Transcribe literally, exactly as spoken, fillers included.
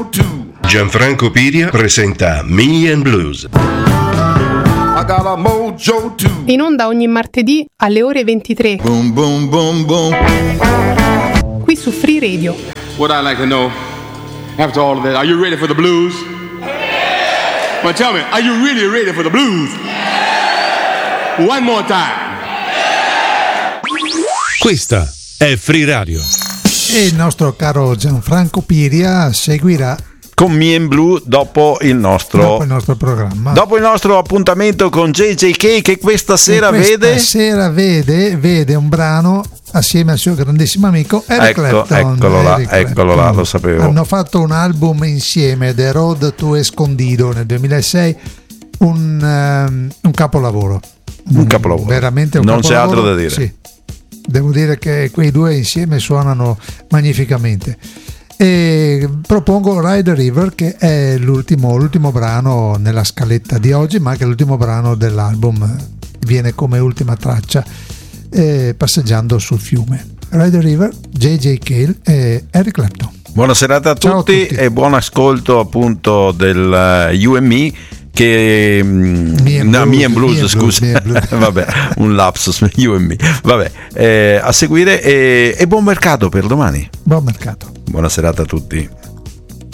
Gianfranco Piria presenta Me and Blues. In onda ogni martedì alle ore ventitré. Boom, boom, boom, boom. Qui su Free Radio. What I'd like to know, after all of that, are you ready for the blues? Well, tell me, are you really ready for the blues? One more time. Questa è Free Radio. E il nostro caro Gianfranco Piria seguirà con Me and Blue dopo il nostro dopo il nostro programma, dopo il nostro appuntamento con J J K, che questa sera e questa vede sera vede vede un brano assieme al suo grandissimo amico Eric ecco, Clapton. Eccolo là, Eric eccolo là, lo sapevo. Hanno fatto un album insieme, The Road to Escondido, nel duemilasei, un, um, un capolavoro. Un capolavoro. Veramente un non capolavoro. c'è altro da dire. Sì. Devo dire che quei due insieme suonano magnificamente. E propongo Ride the River, che è l'ultimo, l'ultimo brano nella scaletta di oggi, ma anche l'ultimo brano dell'album, viene come ultima traccia, eh, passeggiando sul fiume. Ride the River, J J Cale e Eric Clapton. Buona serata a tutti, Ciao a tutti e buon ascolto appunto del uh, You and Me, che Me and no, Blues, Me and Blues, Me and scusa, Blues, Me and Blues. vabbè, un lapsus. You and Me, vabbè, eh, a seguire, e, e buon mercato per domani. Buon mercato. Buona serata a tutti.